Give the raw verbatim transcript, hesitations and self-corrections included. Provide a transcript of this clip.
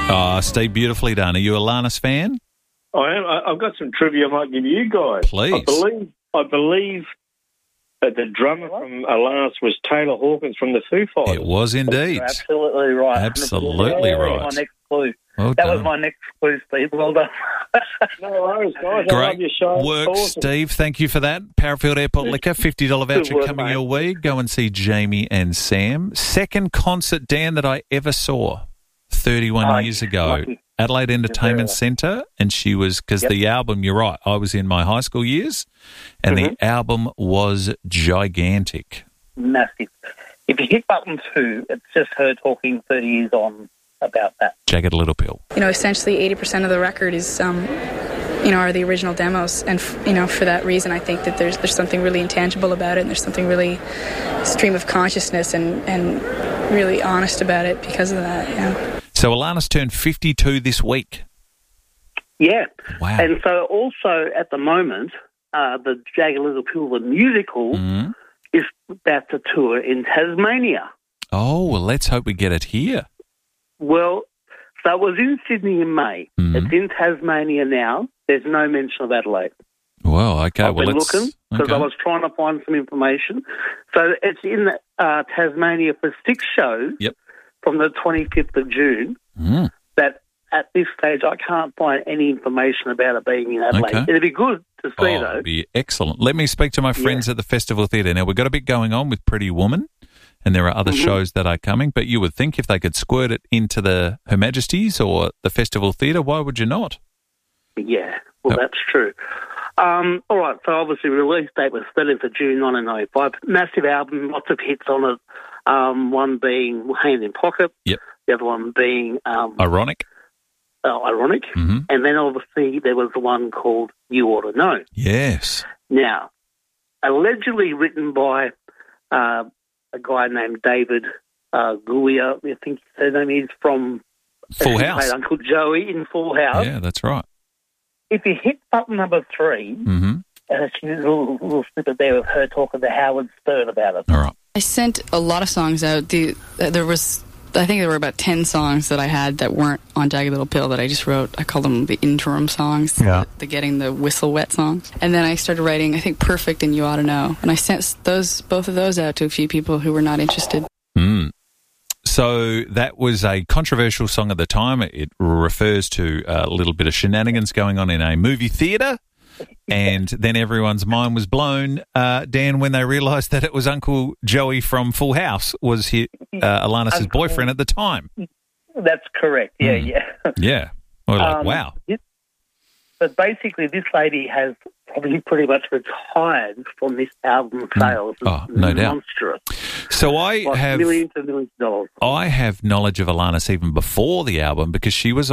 Oh, Steve, beautifully done. Are you a Alanis fan? I am. I, I've got some trivia I might give you guys. Please. I believe, I believe that the drummer from Alanis was Taylor Hawkins from the Foo Fighters. It was indeed. You're absolutely right. Absolutely that right. was my next clue. Well that done. was my next clue, Steve. Well done. No worries, guys. I love Great your show. work, Awesome. Steve. Thank you for that. Parafield Airport Liquor, fifty dollars voucher work, coming mate. your way. Go and see Jamie and Sam. Second concert, Dan, that I ever saw thirty-one Oh, years ago. lucky. Adelaide Entertainment Yeah. Centre, and she was, because Yep. the album, you're right, I was in my high school years, and Mm-hmm. the album was gigantic. Massive. If you hit button two, it's just her talking thirty years on about that. Jagged Little Pill. You know, essentially eighty percent of the record is, um, you know, are the original demos. And, f- you know, for that reason, I think that there's there's something really intangible about it, and there's something really stream of consciousness and, and really honest about it because of that, yeah. So Alanis turned fifty-two this week. Yeah. Wow. And so also at the moment, uh, the Jagged Little Pill, the musical, Mhm. is about to tour in Tasmania. Oh, well, let's hope we get it here. Well, so it was in Sydney in May. Mhm. It's in Tasmania now. There's no mention of Adelaide. Well, okay. I've well, been let's, looking because okay. I was trying to find some information. So it's in uh, Tasmania for six shows Yep. from the twenty-fifth of June. Mm. That at this stage I can't find any information about it being in Adelaide. Okay. It'd be good to see, Oh, though. it'd be excellent. Let me speak to my friends at the Festival Theatre. Now, we've got a bit going on with Pretty Woman, and there are other Mm-hmm. shows that are coming, but you would think if they could squirt it into the Her Majesty's or the Festival Theatre, why would you not? Yeah, well, Yep. that's true. Um, all right, so obviously release date was thirtieth of June nineteen ninety-five. Massive album, lots of hits on it. Um, one being Hand in Pocket. Yep. The other one being um, Ironic. uh, Ironic. Mhm. And then obviously there was the one called You Ought to Know. Yes. Now, allegedly written by uh, a guy named David uh, Guia, I think his name is, from Full he House. played Uncle Joey in Full House. Yeah, that's right. If you hit button number three, Mm-hmm. uh, she's a little, little snippet there of her talking to Howard Stern about it. All right. I sent a lot of songs out. The, uh, there was, I think there were about ten songs that I had that weren't on Jagged Little Pill that I just wrote. I called them the interim songs, Yeah. the, the getting the whistle wet songs. And then I started writing, I think, Perfect and You Ought to Know. And I sent those both of those out to a few people who were not interested. Mm. So that was a controversial song at the time. It refers to a little bit of shenanigans going on in a movie theatre. And then everyone's mind was blown, uh, Dan, when they realised that it was Uncle Joey from Full House was his, uh, Alanis' Uncle- boyfriend at the time. That's correct. Yeah, Mm. yeah. Yeah. We're like, Um, wow. it- but basically, this lady has probably pretty much retired from this album sales. Oh, It's no doubt. monstrous. So I Like have millions and millions of dollars. I have knowledge of Alanis even before the album because she was